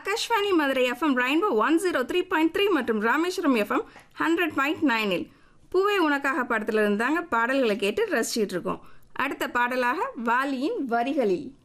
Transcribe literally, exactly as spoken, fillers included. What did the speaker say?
Akashvani Madurai FM rainbow one zero three point three மற்றும் Rameswaram FM hundred point நைனில் பூவே உனக்காக படத்தில் இருந்தாங்க பாடல்களை கேட்டு ரசிச்சிட்டு இருக்கோம். அடுத்த பாடலாக வாலியின் வரிகளில்